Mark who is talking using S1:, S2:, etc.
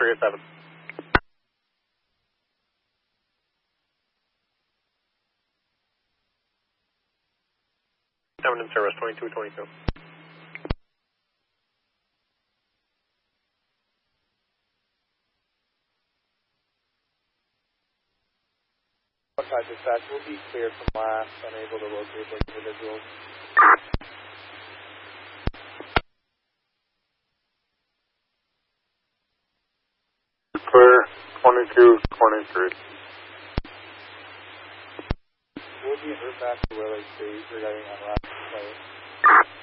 S1: 387. 7 in service, 2222.
S2: Dispatch will be cleared from last, unable to locate those individuals.
S3: Clear, 2223.
S2: We'll be in route back to Willie Street regarding that last flight.